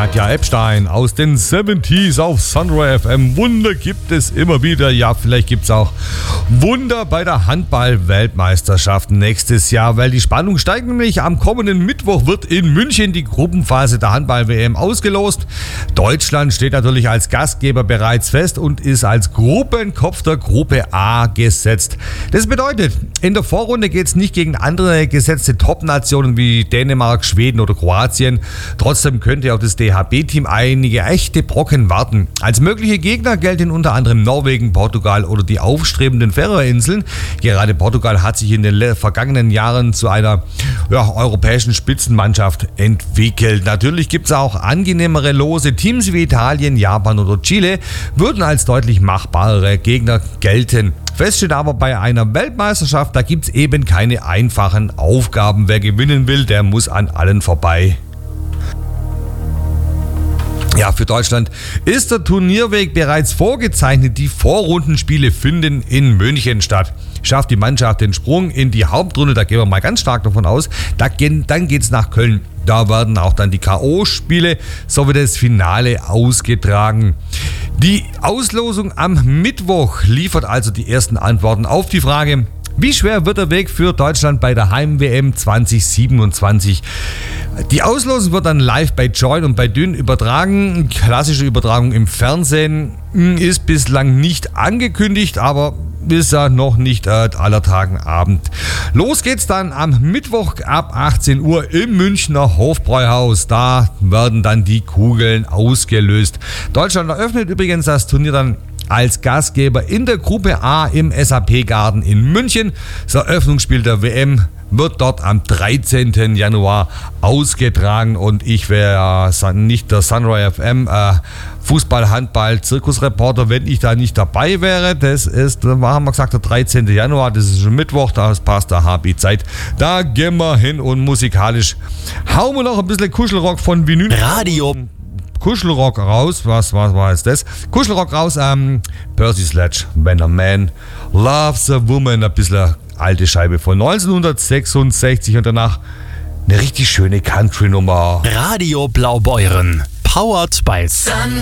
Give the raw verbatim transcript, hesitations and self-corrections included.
Katja Epstein aus den siebziger auf Sunray F M. Wunder gibt es immer wieder. Ja, vielleicht gibt es auch Wunder bei der Handball-Weltmeisterschaft nächstes Jahr, weil die Spannung steigt nämlich. Am kommenden Mittwoch wird in München die Gruppenphase der Handball-W M ausgelost. Deutschland steht natürlich als Gastgeber bereits fest und ist als Gruppenkopf der Gruppe A gesetzt. Das bedeutet, in der Vorrunde geht es nicht gegen andere gesetzte Top-Nationen wie Dänemark, Schweden oder Kroatien. Trotzdem könnte auch das D H B-Team einige echte Brocken warten. Als mögliche Gegner gelten unter anderem Norwegen, Portugal oder die aufstrebenden Färöerinseln. Gerade Portugal hat sich in den vergangenen Jahren zu einer ja, europäischen Spitzenmannschaft entwickelt. Natürlich gibt es auch angenehmere Lose. Teams wie Italien, Japan oder Chile würden als deutlich machbarere Gegner gelten. Fest steht aber bei einer Weltmeisterschaft, da gibt es eben keine einfachen Aufgaben. Wer gewinnen will, der muss an allen vorbei. Ja, für Deutschland ist der Turnierweg bereits vorgezeichnet. Die Vorrundenspiele finden in München statt. Schafft die Mannschaft den Sprung in die Hauptrunde, da gehen wir mal ganz stark davon aus, da gehen, dann geht es nach Köln. Da werden auch dann die K O-Spiele sowie das Finale ausgetragen. Die Auslosung am Mittwoch liefert also die ersten Antworten auf die Frage: Wie schwer wird der Weg für Deutschland bei der Heim-W M zwanzig siebenundzwanzig? Die Auslosung wird dann live bei Joyn und bei Dünn übertragen. Klassische Übertragung im Fernsehen ist bislang nicht angekündigt, aber ist ja noch nicht äh, aller Tagen Abend. Los geht's dann am Mittwoch ab achtzehn Uhr im Münchner Hofbräuhaus. Da werden dann die Kugeln ausgelöst. Deutschland eröffnet übrigens das Turnier dann als Gastgeber in der Gruppe A im S A P-Garten in München. Das Eröffnungsspiel der W M wird dort am dreizehnten Januar ausgetragen und ich wäre äh, nicht der Sunray F M äh, Fußball-, Handball-, Zirkusreporter, wenn ich da nicht dabei wäre. Das ist, haben wir gesagt, der dreizehnten Januar, das ist schon Mittwoch, da passt der H B-Zeit. Da gehen wir hin und musikalisch hauen wir noch ein bisschen Kuschelrock von Vinyl. Radio. Kuschelrock raus, was, was war jetzt das? Kuschelrock raus, ähm, Percy Sledge, When a Man Loves a Woman, ein bisschen alte Scheibe von neunzehnhundertsechsundsechzig und danach eine richtig schöne Country-Nummer. Radio Blaubeuren, powered by Sun.